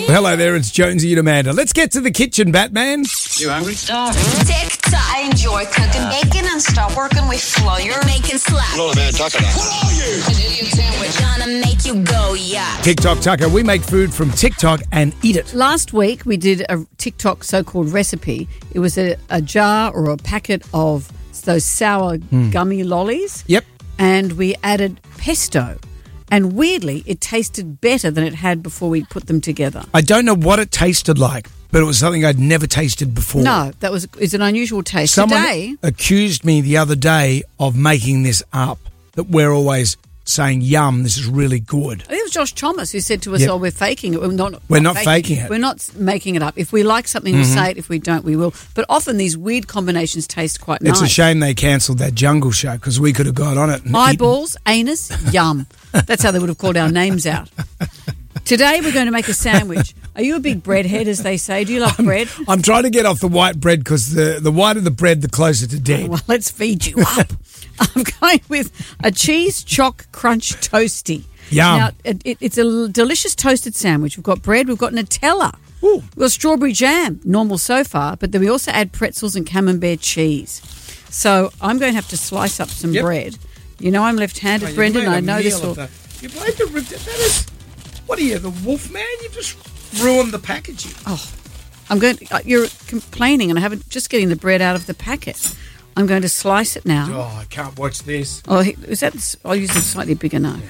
Hello there, it's Jonesy and Amanda. Let's get to the kitchen, Batman. You hungry? Starving. TikTok. I enjoy cooking bacon and stop working with flour. Making slap. Not a bad taco. What are you? An Indian sandwich. Gonna make you go, yeah. TikTok Tucker, we make food from TikTok and eat it. Last week we did a TikTok so-called recipe. It was a jar or a packet of those sour gummy lollies. Yep. And we added pesto. And weirdly, it tasted better than it had before we put them together. I don't know what it tasted like, but it was something I'd never tasted before. No, it's an unusual taste. Someone Today, accused me the other day of making this up, that we're always saying, yum, this is really good. I think it was Josh Thomas who said to us, Yep. oh, we're faking it. We're not faking it. We're not making it up. If we like something, we'll say it. If we don't, we will. But often these weird combinations taste quite nice. It's a shame they cancelled that Jungle Show because we could have got on it. And Eyeballs, anus, yum. That's how they would have called our names out. Today we're going to make a sandwich. Are you a big bread head, as they say? Do you love bread? I'm trying to get off the white bread because the whiter the bread, the closer to dead. Well, let's feed you up. I'm going with a cheese choc crunch toasty. Yum. Now, it's a delicious toasted sandwich. We've got bread. We've got Nutella. Ooh. We've got strawberry jam, normal so far, but then we also add pretzels and camembert cheese. So I'm going to have to slice up some bread. You know I'm left-handed, Brendan. I know this will... You've made that is... What are you, the wolf man? You've just ruined the packaging. Oh, you're complaining, and I haven't just getting the bread out of the packet. I'm going to slice it now. Oh, I can't watch this. Oh, I'll use a slightly bigger knife.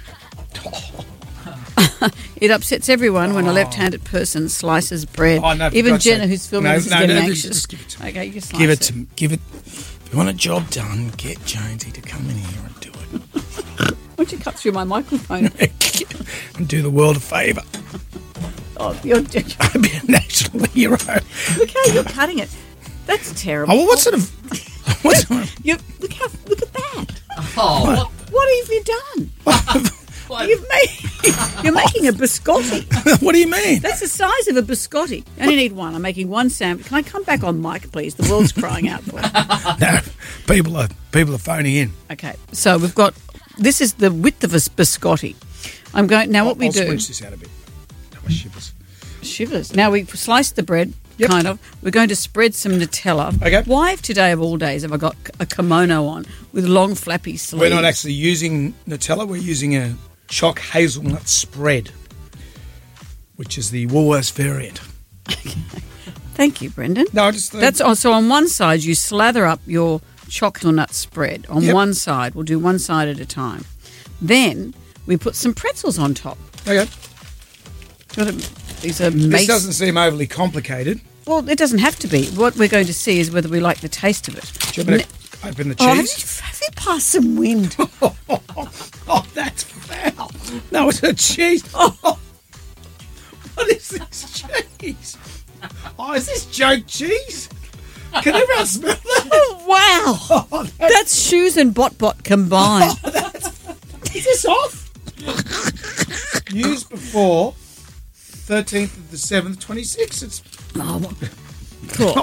It upsets everyone when a left-handed person slices bread. Oh, no, even God's Jenna, sake. who's filming this, is getting anxious. Just give it to me. Okay, you slice Give it to me. If you want a job done, get Jonesy to come in here and do it. Why don't you cut through my microphone? And do the world a favour. Oh, you're I'd be a national hero. look how you're cutting it. That's terrible. Oh, well, what sort of... What's Look at that. Oh, What have you done? You're making a biscotti. What do you mean? That's the size of a biscotti. You only need one. I'm making one sandwich. Can I come back on mic, please? The world's crying out for it. No, people are phoning in. Okay, so we've got... This is the width of a biscotti. I'm going... Now what we I'll do... switch this out a bit. My shivers. Shivers. Now we sliced the bread, kind of. We're going to spread some Nutella. Okay. Why today of all days have I got a kimono on with long flappy sleeves? We're not actually using Nutella. We're using a choc hazelnut spread, which is the Woolworths variant. Thank you, Brendan. No, I just... So on one side you slather up your chocolate spread. On one side, we'll do one side at a time. Then we put some pretzels on top. Okay. These are This doesn't seem overly complicated. Well, it doesn't have to be. What we're going to see is whether we like the taste of it. Do you want me to open the Oh, cheese? have you passed some wind? Oh, that's foul. No, it's a cheese. Oh, what is this cheese? Oh, is this joke cheese? Can everyone smell that? Oh, wow. Oh, That's shoes and bot combined. is this off? Used before 13th of the 7th, 26. It's... Cool.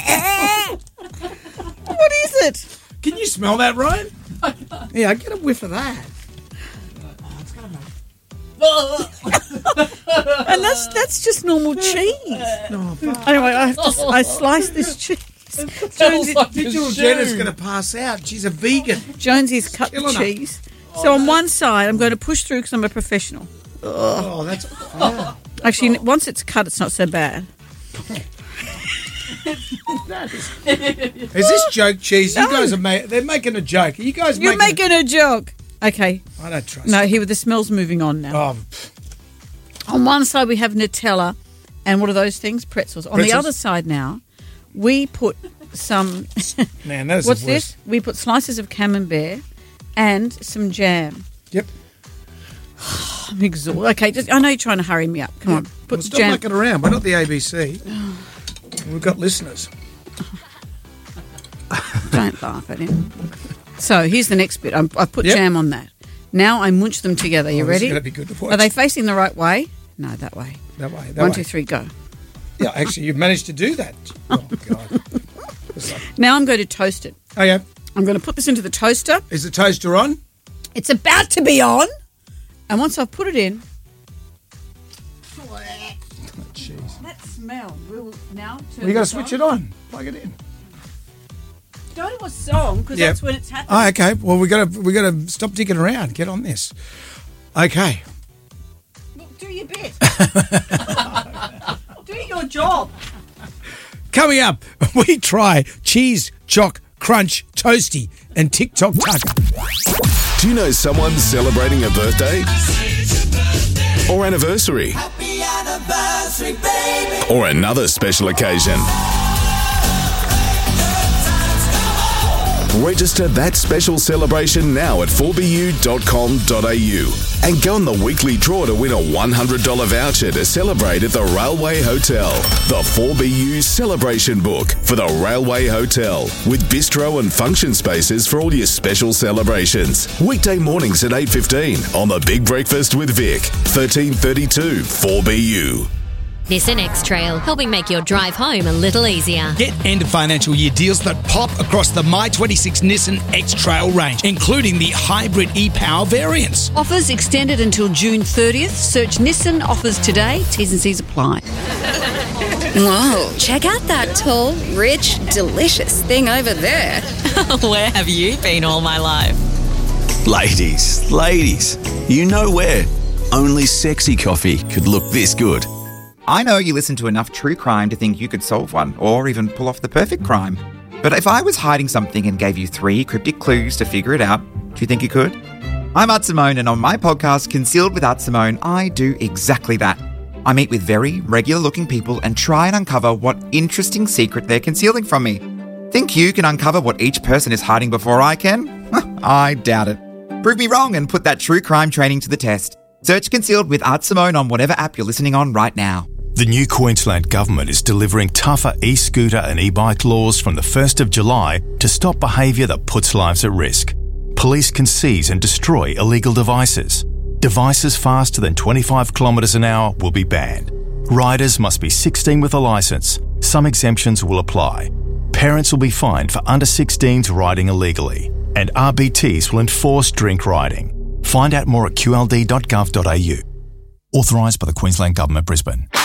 What is it? Can you smell that, Ryan? Yeah, I get a whiff of that. And that's just normal cheese. Anyway, I sliced this cheese. Digital Jenna's going to pass out. She's a vegan. Jonesy's cut the cheese. So on one side, I'm going to push through because I'm a professional. Oh, that's foul. Actually, once it's cut, it's not so bad. Is this joke cheese? You guys are they're making a joke. Are you guys You're making a joke. Okay. I don't trust No, you. here the smell's moving on now. Oh, On one side, we have Nutella, and what are those things? Pretzels. On the Pretzels. other side now, we put some... man, that is What's the worst. this? We put slices of camembert and some jam. Yep. I'm exhausted. Okay, I know you're trying to hurry me up. Come on. Put Stop jam. mucking around. We're not the ABC. We've got listeners. Don't laugh at him. So here's the next bit. I put jam on that. Now I munch them together. You This is ready? going to be good to watch. Are they facing the right way? No, that way. That way. 1, 2, 3, go. Yeah, actually, you've managed to do that. Oh, God. Now I'm going to toast it. Oh, yeah. I'm going to put this into the toaster. Is the toaster on? It's about to be on. And once I've put it in, Jeez. That smell. We'll now turn Well, you got to switch it on. Plug it in. Go to a song because that's when it's happening. Oh, okay. Well, we got to stop digging around. Get on this. Okay. Look, do your bit. Do your job. Coming up, we try cheese, choc, crunch, toasty, and TikTok tucker. Do you know someone celebrating a birthday? Or anniversary? Happy anniversary, baby. Or another special occasion? Register that special celebration now at 4bu.com.au and go on the weekly draw to win a $100 voucher to celebrate at the Railway Hotel. The 4BU Celebration Book for the Railway Hotel with bistro and function spaces for all your special celebrations. Weekday mornings at 8:15 on The Big Breakfast with Vic, 1332 4BU. Nissan X-Trail, helping make your drive home a little easier. Get end of financial year deals that pop across the My26 Nissan X-Trail range, including the hybrid e-Power variants. Offers extended until June 30th. Search Nissan offers today. T's and C's apply. Whoa, check out that tall, rich, delicious thing over there. Where have you been all my life? Ladies, you know where. Only sexy coffee could look this good. I know you listen to enough true crime to think you could solve one, or even pull off the perfect crime. But if I was hiding something and gave you 3 cryptic clues to figure it out, do you think you could? I'm Art Simone, and on my podcast, Concealed with Art Simone, I do exactly that. I meet with very regular-looking people and try and uncover what interesting secret they're concealing from me. Think you can uncover what each person is hiding before I can? I doubt it. Prove me wrong and put that true crime training to the test. Search Concealed with Art Simone on whatever app you're listening on right now. The new Queensland Government is delivering tougher e-scooter and e-bike laws from the 1st of July to stop behaviour that puts lives at risk. Police can seize and destroy illegal devices. Devices faster than 25 kilometres an hour will be banned. Riders must be 16 with a licence. Some exemptions will apply. Parents will be fined for under 16s riding illegally. And RBTs will enforce drink riding. Find out more at qld.gov.au. Authorised by the Queensland Government, Brisbane.